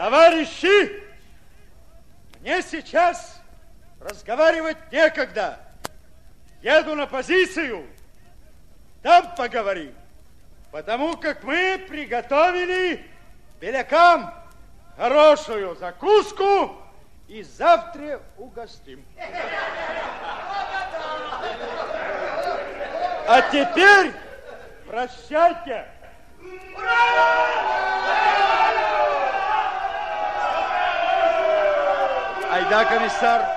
Товарищи, мне сейчас разговаривать некогда. Еду на позицию, там поговорим. Потому как мы приготовили белякам хорошую закуску и завтра угостим. А теперь прощайте. Айда, комиссар.